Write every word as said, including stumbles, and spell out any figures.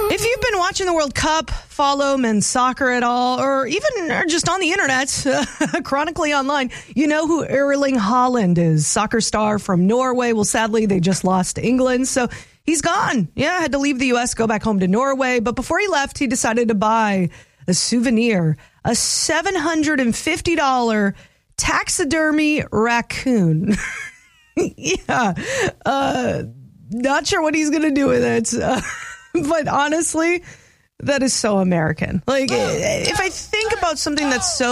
If you've been watching the World Cup, follow men's soccer at all, or even or just on the internet, uh, chronically online, you know who Erling Haaland is. Soccer star from Norway. Well, sadly, they just lost to England, so he's gone. Yeah, had to leave the U S, go back home to Norway. But before he left, he decided to buy a souvenir, a seven hundred fifty dollars taxidermy raccoon. yeah, uh, not sure what he's going to do with it. Uh, But honestly, that is so American. Like, if I think about something that's so